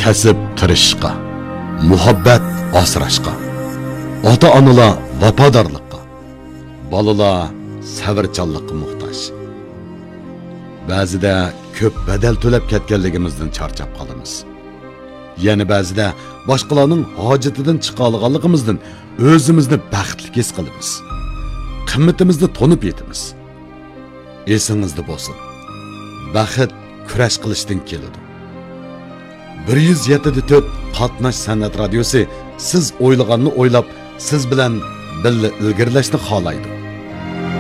kasb qirishqa, muhabbat asrashqa, ota-onalar vafodorlikqa, bolalar sabrchanlikqa muhtoj. Ba'zida ko'p badal to'lab ketganligimizdan charchab qolamiz. Yana ba'zida boshqalarning hojatidan chiqa olganligimizdan o'zimizni baxtli his qilamiz. Qimmatimizni tonib yetamiz. Esingizda bo'lsin. Baxt kurash qilishdan keladi. 107.4 Qatnash san'at radiosi siz o'ylaganni o'ylab, siz bilan birga ilgirlashni xohlaydi.